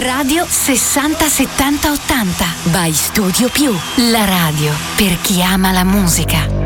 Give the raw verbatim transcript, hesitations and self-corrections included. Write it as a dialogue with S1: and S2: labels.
S1: Radio sessanta settanta ottanta by Studio Più, la radio per chi ama la musica.